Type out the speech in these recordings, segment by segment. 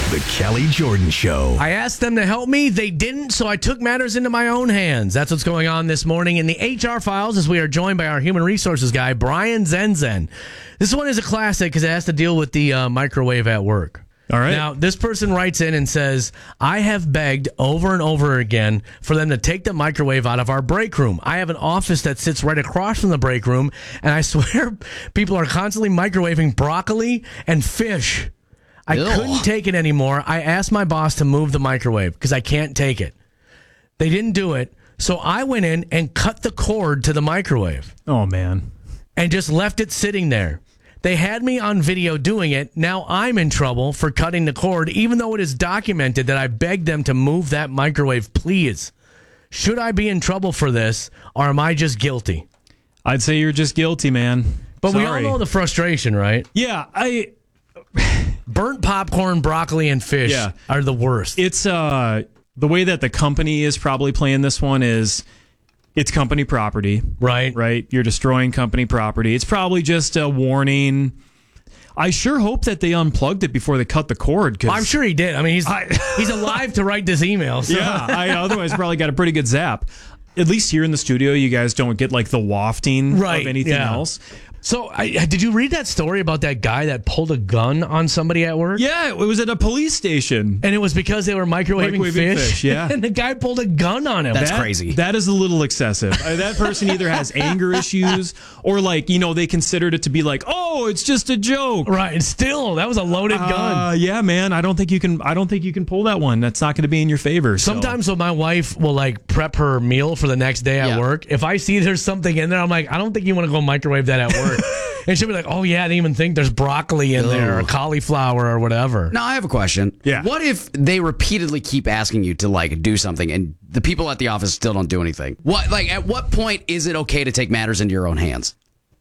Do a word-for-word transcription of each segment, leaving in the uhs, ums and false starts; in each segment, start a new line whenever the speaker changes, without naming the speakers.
The Kelly Jordan Show.
I asked them to help me. They didn't, so I took matters into my own hands. That's what's going on this morning in the H R files as we are joined by our human resources guy, Brian Zenzen. This one is a classic because it has to deal with the uh, microwave at work.
All right.
Now, this person writes in and says, I have begged over and over again for them to take the microwave out of our break room. I have an office that sits right across from the break room, and I swear people are constantly microwaving broccoli and fish. I
Ew.
couldn't take it anymore. I asked my boss to move the microwave because I can't take it. They didn't do it, so I went in and cut the cord to the microwave
Oh, man.
and just left it sitting there. They had me on video doing it. Now I'm in trouble for cutting the cord, even though it is documented that I begged them to move that microwave, please. Should I be in trouble for this, or am I just guilty?
I'd say you're just guilty, man.
But we all
Sorry.
know the frustration, right?
Yeah, I...
Burnt popcorn, broccoli, and fish
Yeah.
are the worst.
It's uh the way that the company is probably playing this one is it's company property,
Right.
right? You're destroying company property. It's probably just a warning. I sure hope that they unplugged it before they cut the cord. Cause
I'm sure he did. I mean, he's
I-
he's alive to write this email. So.
Yeah, I otherwise probably got a pretty good zap. At least here in the studio, you guys don't get like the wafting
Right,
of anything
yeah.
else.
So, I, did you read that story about that guy that pulled a gun on somebody at work?
Yeah, it was at a police station.
And it was because they were microwaving,
Microwaving
fish?
fish, yeah.
And the guy pulled a gun on him.
That's
That-
crazy.
That is a little excessive. Uh, that person either has anger issues or, like, you know, they considered it to be like, oh, it's just a joke.
Right, and still, that was a loaded gun.
Uh, yeah, man. I don't think you can. I don't think you can pull that one. That's not going to be in your favor. so.
Sometimes when my wife will like prep her meal for the next day at
Yeah.
work, if I see there's something in there, I'm like, I don't think you want to go microwave that at work. And she'll be like, oh yeah, I didn't even think there's broccoli in there or
Ugh.
cauliflower or whatever.
Now I have a question.
Yeah.
What if they repeatedly keep asking you to like do something and the people at the office still don't do anything? What like at what point is it okay to take matters into your own hands?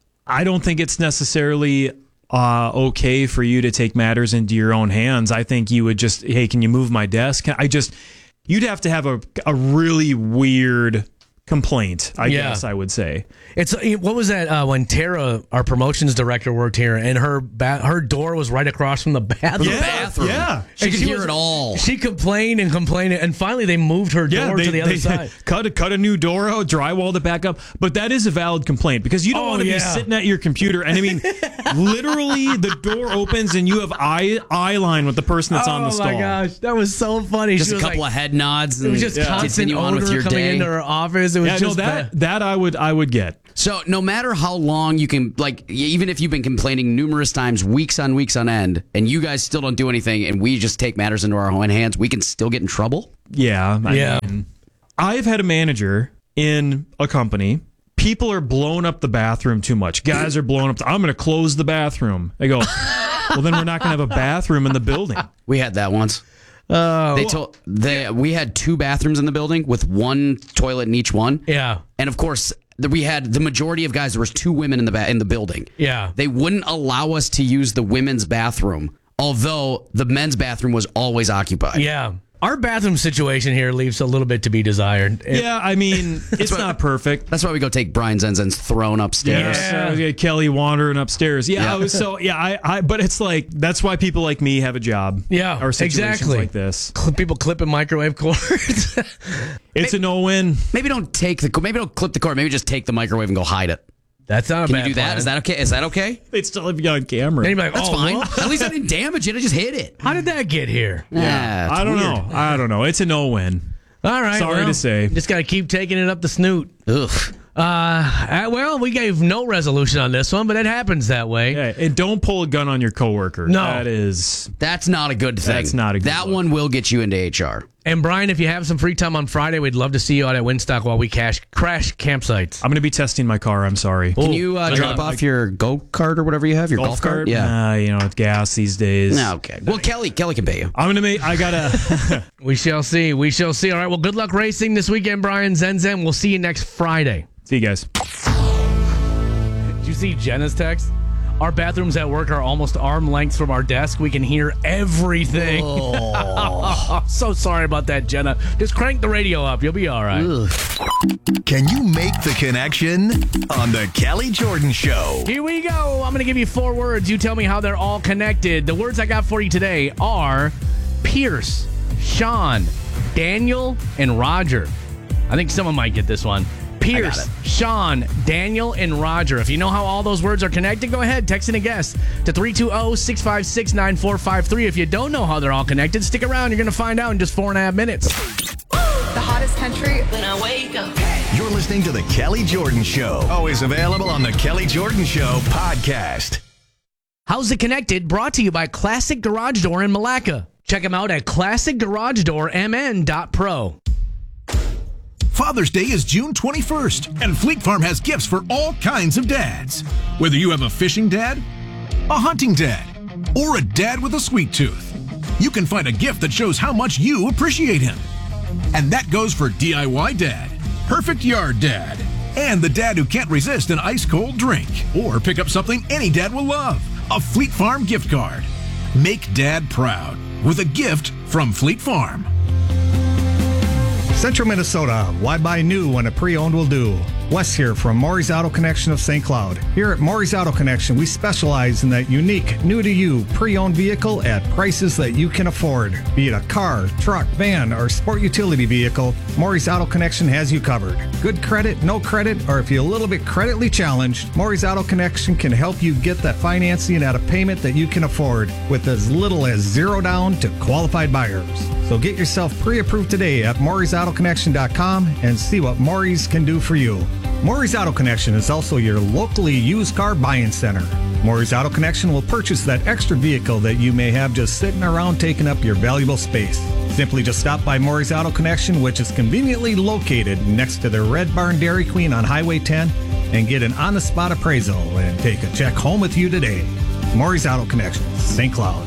I don't think it's necessarily uh, okay for you to take matters into your own hands. I think you would just, hey, can you move my desk? Can I just, you'd have to have a a really weird complaint, I
Yeah.
guess I would say.
It's what was that uh, when Tara, our promotions director, worked here, and her ba- her door was right across from the bathroom.
Yeah,
bathroom.
yeah.
She
And
could
she
hear
was-
it all.
She complained and complained, and finally they moved her door to the other side.
cut a, cut a new door out, drywalled it back up. But that is a valid complaint because you don't
Oh,
want to
yeah.
be sitting at your computer. And I mean, literally, the door opens and you have eye eye line with the person that's on the
Oh
stall.
my gosh, that was so funny.
Just
She
a
was
couple
like,
of head nods
it
and
was just constant
continue on
odor
with your
coming
day.
into her office. It was
Yeah, no,
just
that
bad.
that I would I would get.
So no matter how long you can, like, even if you've been complaining numerous times, weeks on weeks on end, and you guys still don't do anything, and we just take matters into our own hands, we can still get in trouble?
Yeah, I
Yeah.
mean, I've had a manager in a company. People are blowing up the bathroom too much. Guys are blowing up. The, I'm going to close the bathroom. They go, well, then we're not going to have a bathroom in the building.
We had that once.
Oh,
They told they we had two bathrooms in the building with one toilet in each one.
yeah,
And of course, the, we had the majority of guys. There was two women in the ba- in the building.
yeah.
They wouldn't allow us to use the women's bathroom, although the men's bathroom was always occupied.
Yeah. Our bathroom situation here leaves a little bit to be desired. It-
Yeah, I mean, it's
what-
not perfect.
That's why we go take Brian Zenzen's throne upstairs.
Yeah, yeah, Kelly wandering upstairs. Yeah,
Yeah.
I was so yeah. I, I but it's like that's why people like me have a job.
Yeah,
or situations
exactly.
like this.
Cl- People clipping microwave cords.
It's a no-win.
Maybe don't take the maybe don't clip the cord. Maybe just take the microwave and go hide it.
That's not a
Can
bad
you do that?
plan.
Is that okay? Is that okay?
They'd still have you on camera.
And you'd be like,
That's
oh,
fine.
well,
At least I didn't damage it. I just hit it.
how did that get here?
Yeah, it's
I don't
weird.
know. I don't know. It's a no-win.
All right.
Sorry
well,
to say.
Just got to keep taking it up the snoot.
Ugh.
Uh, uh, well, we gave no resolution on this one, but it happens that way.
Yeah, and don't pull a gun on your coworker.
No.
That is
That's not a good thing.
That's not a good
That
look.
one will get you into H R.
And Brian, if you have some free time on Friday, we'd love to see you out at Winstock while we cash, crash campsites.
I'm going to be testing my car. I'm sorry.
Can you uh,
I
drop
got-
off your go kart or whatever you have? Your golf, cart? Yeah.
Uh, you know, with gas these days.
No, okay. Well, Kelly, Kelly can pay you.
I'm gonna make. I gotta.
We shall see. We shall see. All right. Well, good luck racing this weekend, Brian Zenzen. We'll see you next Friday.
See you guys.
Did you see Jenna's text? Our bathrooms at work are almost arm lengths from our desk. We can hear everything. Oh. So sorry about that, Jenna. Just crank the radio up. You'll be all right.
Can you make the connection on the Kelly Jordan Show?
Here we go. I'm going to give you four words. You tell me how they're all connected. The words I got for you today are Pierce, Sean, Daniel, and Roger. I think someone might get this one. Pierce, Sean, Daniel, and Roger. If you know how all those words are connected, go ahead, text in a guess to three two zero, six five six, nine four five three. If you don't know how they're all connected, stick around. You're going to find out in just four and a half minutes.
The hottest country when I wake up.
You're listening to The Kelly Jordan Show. Always available on The Kelly Jordan Show podcast.
How's It Connected? Brought to you by Classic Garage Door in Malacca. Check them out at classic garage door m n dot pro.
Father's Day is June twenty-first, and Fleet Farm has gifts for all kinds of dads. Whether you have a fishing dad, a hunting dad, or a dad with a sweet tooth, you can find a gift that shows how much you appreciate him. And that goes for D I Y dad, perfect yard dad, and the dad who can't resist an ice-cold drink. Or pick up something any dad will love, a Fleet Farm gift card. Make dad proud with a gift from Fleet Farm.
Central Minnesota, why buy new when a pre-owned will do? Wes here from Maury's Auto Connection of Saint Cloud. Here at Maury's Auto Connection, we specialize in that unique, new-to-you, pre-owned vehicle at prices that you can afford. Be it a car, truck, van, or sport utility vehicle, Maury's Auto Connection has you covered. Good credit, no credit, or if you're a little bit creditly challenged, Maury's Auto Connection can help you get that financing at a payment that you can afford with as little as zero down to qualified buyers. So get yourself pre-approved today at Maury's Auto Connection dot com and see what Maury's can do for you. Maury's Auto Connection is also your locally used car buying center. Maury's Auto Connection will purchase that extra vehicle that you may have just sitting around taking up your valuable space. Simply just stop by Maury's Auto Connection, which is conveniently located next to the Red Barn Dairy Queen on Highway ten, and get an on-the-spot appraisal and take a check home with you today. Maury's Auto Connection, Saint Cloud.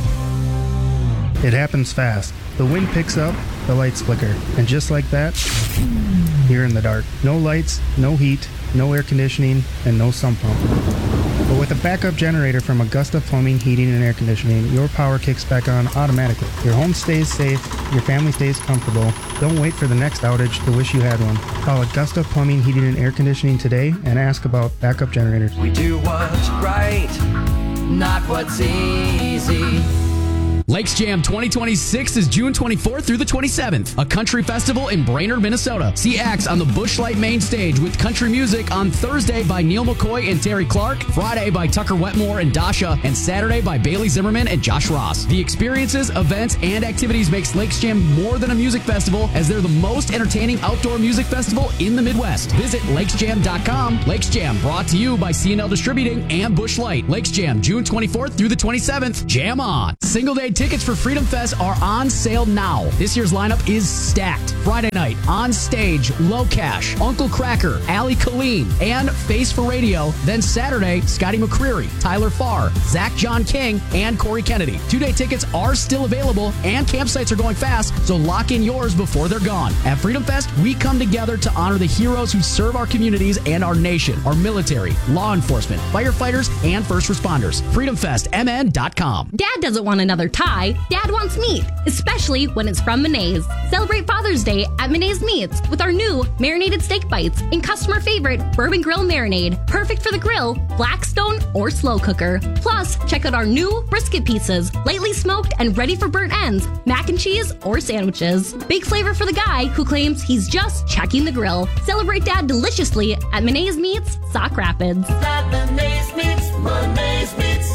It happens fast. The wind picks up, the lights flicker, and just like that, you're in the dark. No lights, no heat, no air conditioning, and no sump pump. But with a backup generator from Augusta Plumbing, Heating, and Air Conditioning, your power kicks back on automatically. Your home stays safe, your family stays comfortable. Don't wait for the next outage to wish you had one. Call Augusta Plumbing, Heating, and Air Conditioning today and ask about backup generators.
We do what's right, not what's easy.
Lakes Jam twenty twenty-six is June twenty-fourth through the twenty-seventh, a country festival in Brainerd, Minnesota. See acts on the Busch Light main stage with country music on Thursday by Neil McCoy and Terry Clark, Friday by Tucker Wetmore and Dasha, and Saturday by Bailey Zimmerman and Josh Ross. The experiences, events, and activities makes Lakes Jam more than a music festival, as they're the most entertaining outdoor music festival in the Midwest. Visit lakes jam dot com. Lakes Jam, brought to you by C and L Distributing and Busch Light. Lakes Jam, June twenty-fourth through the twenty-seventh. Jam on! Single day tickets for Freedom Fest are on sale now. This year's lineup is stacked. Friday night, On Stage, Low Cash, Uncle Cracker, Ali Colleen, and Face for Radio. Then Saturday, Scotty McCreery, Tyler Farr, Zach John King, and Corey Kennedy. Two-day tickets are still available, and campsites are going fast, so lock in yours before they're gone. At Freedom Fest, we come together to honor the heroes who serve our communities and our nation, our military, law enforcement, firefighters, and first responders. freedom fest m n dot com.
Dad doesn't want another tie. Dad wants meat, especially when it's from Menace. Celebrate Father's Day at Menace Meats with our new marinated steak bites and customer favorite bourbon grill marinade. Perfect for the grill, Blackstone, or slow cooker. Plus, check out our new brisket pieces, lightly smoked and ready for burnt ends, mac and cheese, or sandwiches. Big flavor for the guy who claims he's just checking the grill. Celebrate Dad deliciously at Menace Meats, Sauk Rapids.
Menace Meats, Menace Meats.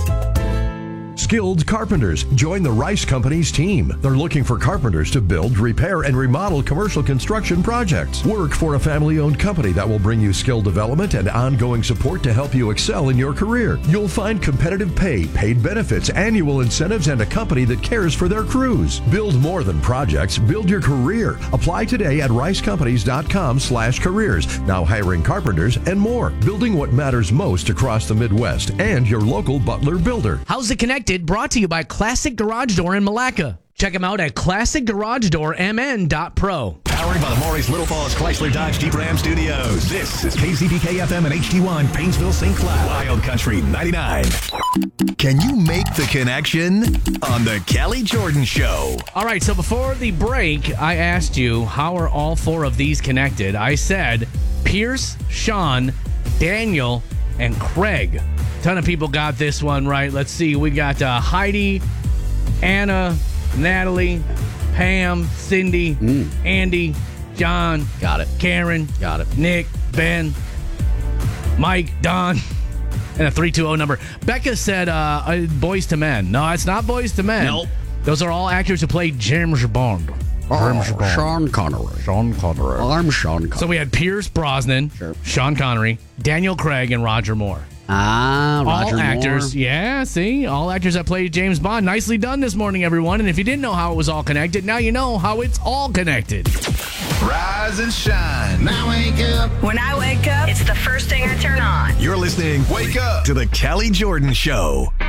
Skilled carpenters. Join the Rice Company's team. They're looking for carpenters to build, repair, and remodel commercial construction projects. Work for a family-owned company that will bring you skill development and ongoing support to help you excel in your career. You'll find competitive pay, paid benefits, annual incentives, and a company that cares for their crews. Build more than projects. Build your career. Apply today at rice companies dot com slash careers. Now hiring carpenters and more. Building what matters most across the Midwest and your local Butler builder.
How's It Connected? Brought to you by Classic Garage Door in Malacca. Check them out at classic garage door m n dot pro.
Powered by the Maurice Little Falls Chrysler Dodge Jeep Ram Studios. This is K Z B K F M and H D one, Painesville, Saint Cloud. Wild Country ninety-nine. Can you make the connection on the Kelly Jordan Show?
All right, so before the break, I asked you, how are all four of these connected? I said Pierce, Sean, Daniel, and Craig. Ton of people got this one right. Let's see. We got uh, Heidi, Anna, Natalie, Pam, Cindy,
Mm.
Andy, John.
Got it.
Karen.
Got it.
Nick, Ben, Mike, Don, and a three two zero number. Becca said uh, uh, Boys to Men. No, it's not Boys to Men.
Nope.
Those are all actors who played James Bond. James
Oh,
Bond.
Sean Connery.
Sean Connery.
I'm Sean Connery.
So we had Pierce Brosnan,
Sure.
Sean Connery, Daniel Craig, and Roger Moore.
Ah, Roger
all actors,
Moore.
yeah, see? All actors that played James Bond. Nicely done this morning, everyone. And if you didn't know how it was all connected, now you know how it's all connected.
Rise and shine.
Now wake up. When I wake up, it's the first thing I turn on.
You're listening Wake Up to the Kelly Jordan Show.